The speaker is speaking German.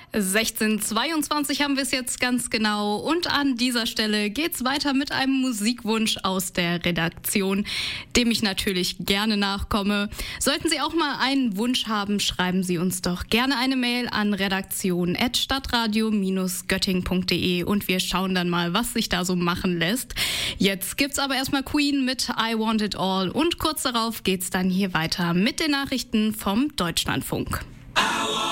16:22 haben wir es jetzt ganz genau und an dieser Stelle geht's weiter mit einem Musikwunsch aus der Redaktion, dem ich natürlich gerne nachkomme. Sollten Sie auch mal einen Wunsch haben, schreiben Sie uns doch gerne eine Mail an redaktion@stadtradio-göttingen.de und wir schauen dann mal, was sich da so machen lässt. Jetzt gibt's aber erstmal Queen mit I Want It All und kurz darauf geht's dann hier weiter mit den Nachrichten vom Deutschlandfunk.